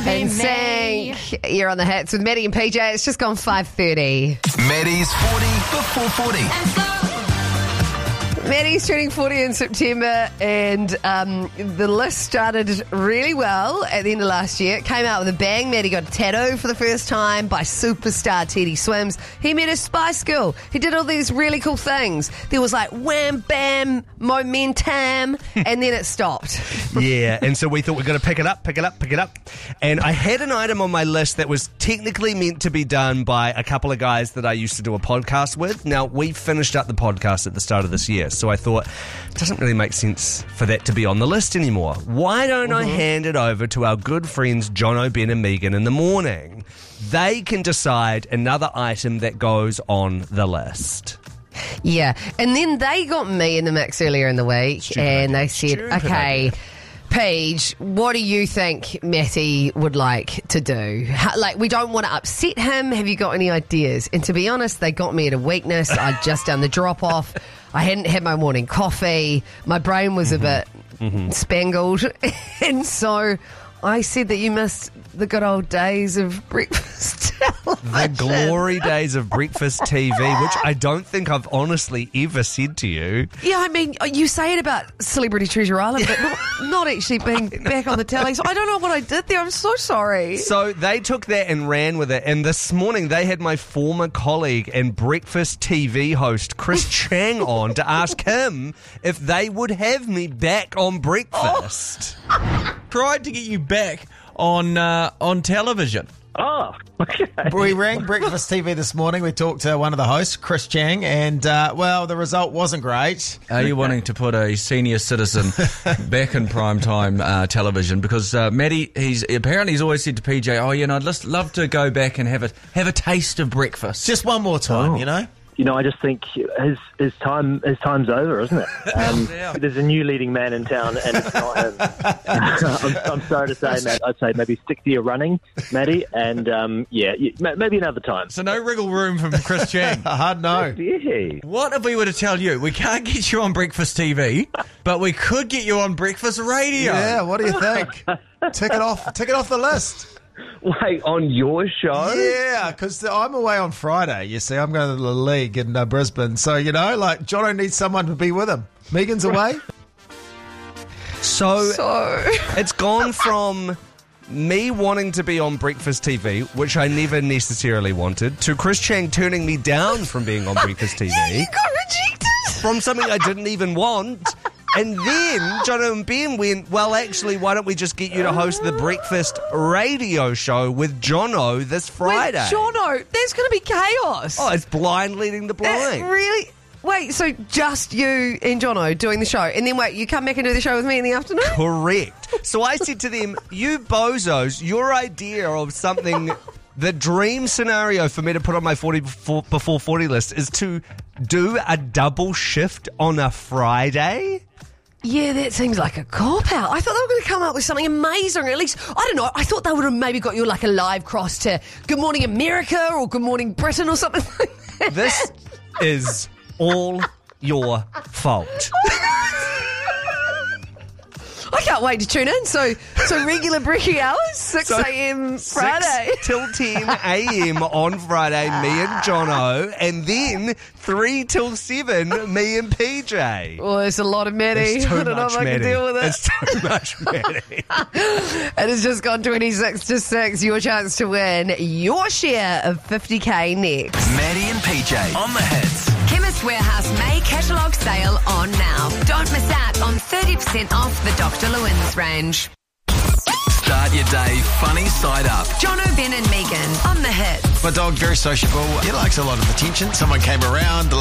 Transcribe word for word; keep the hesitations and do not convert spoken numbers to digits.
In sync. You're on the hits with Maddie and P J. It's just gone five thirty. Maddie's forty before forty. Maddie's turning forty in September, and um, the list started really well at the end of last year. It came out with a bang. Maddie got a tattoo for the first time by superstar Teddy Swims. He met a Spice Girl. He did all these really cool things. There was like wham, bam, momentum, and then it stopped. Yeah, and so we thought we're going to pick it up, pick it up, pick it up. And I had an item on my list that was technically meant to be done by a couple of guys that I used to do a podcast with. Now, we finished up the podcast at the start of this year, so I thought it doesn't really make sense for that to be on the list anymore. Why don't mm-hmm. I hand it over to our good friends Jono, Ben and Megan in the morning? They can decide another item that goes on the list. Yeah, and then they got me in the mix earlier in the week, Stupid and idea. They said, Stupid okay... idea. Paige, what do you think Matty would like to do? How, like, we don't want to upset him. Have you got any ideas? And to be honest, they got me at a weakness. I'd just done the drop-off. I hadn't had my morning coffee. My brain was mm-hmm. a bit mm-hmm. spangled. And so I said that you missed the good old days of breakfast television. The glory days of breakfast T V, which I don't think I've honestly ever said to you. Yeah, I mean, you say it about Celebrity Treasure Island, but not, not actually being back on the telly. So I don't know what I did there. I'm so sorry. So they took that and ran with it. And this morning they had my former colleague and breakfast T V host, Chris Chang, on to ask him if they would have me back on breakfast. Oh. Tried to get you back on uh, on television. Oh, okay. We rang Breakfast T V this morning. We talked to one of the hosts, Chris Chang, and, uh, well, the result wasn't great. Are you wanting to put a senior citizen back in primetime uh, television? Because uh, Matty, he's apparently he's always said to P J, oh, you know, I'd just love to go back and have a, have a taste of breakfast. Just one more time, oh. you know? You know, I just think his his time his time's over, isn't it? Um, yeah. There's a new leading man in town, and it's not him. I'm, I'm sorry to say, Matt. I'd say maybe stick to your running, Matty, and um, yeah, maybe another time. So no wriggle room from Chris Chang. Hard no. Yeah. What if we were to tell you we can't get you on Breakfast T V, but we could get you on Breakfast Radio? Yeah. What do you think? Tick it off. Tick it off the list. Wait, on your show? Yeah, because I'm away on Friday, you see. I'm going to the league in uh, Brisbane. So, you know, like, Jono needs someone to be with him. Megan's away. So, so, it's gone from me wanting to be on Breakfast T V, which I never necessarily wanted, to Chris Chang turning me down from being on Breakfast T V. Yeah, you got rejected. From something I didn't even want. And then Jono and Ben went, well, actually, why don't we just get you to host the Breakfast Radio Show with Jono this Friday? With Jono? There's going to be chaos. Oh, it's blind leading the blind. That really? Wait, so just you and Jono doing the show, and then wait, you come back and do the show with me in the afternoon? Correct. So I said to them, you bozos, your idea of something... The dream scenario for me to put on my forty before, before forty list is to do a double shift on a Friday. Yeah, that seems like a cop-out. I thought they were going to come up with something amazing, or at least, I don't know, I thought they would have maybe got you like a live cross to Good Morning America or Good Morning Britain or something like that. This is all your fault. I can't wait to tune in. So, so regular breaking hours, six a.m. Friday. six till ten a.m. on Friday, me and Jono. And then three till seven, me and P J. Well, it's a lot of Matty. It's too I don't much know if I Matty. can deal with it. It's too much Matty. It has just gone twenty-six to six. Your chance to win your share of fifty K next. Matty and P J on the hits. Chemist Warehouse May catalogue sale on now. Don't miss out on thirty percent off the Doctor Lewin's range. Start your day funny side up. Jono, Ben and Megan on the hits. My dog, very sociable. He likes a lot of attention. Someone came around.